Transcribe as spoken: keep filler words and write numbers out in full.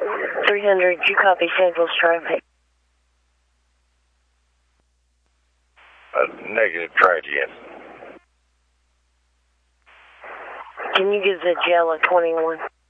three hundred, you copy Central's traffic? Uh, negative, try again. Can you give the Jella twenty-one?